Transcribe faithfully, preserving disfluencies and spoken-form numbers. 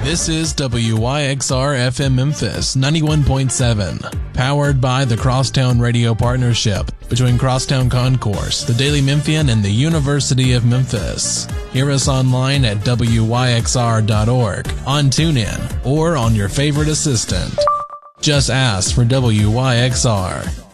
This is W Y X R F M Memphis ninety-one point seven, powered by the Crosstown Radio Partnership between Crosstown Concourse, the Daily Memphian, and the University of Memphis. Hear us online at W Y X R dot org, on TuneIn, or on your favorite assistant. Just ask for W Y X R.